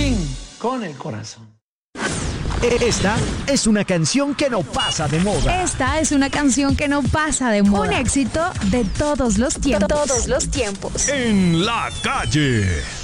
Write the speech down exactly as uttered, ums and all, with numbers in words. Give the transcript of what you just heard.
Piolín con el corazón. Esta es una canción que no pasa de moda. Esta es una canción que no pasa de moda. Un éxito de todos los tiempos. Todos los tiempos. En la calle.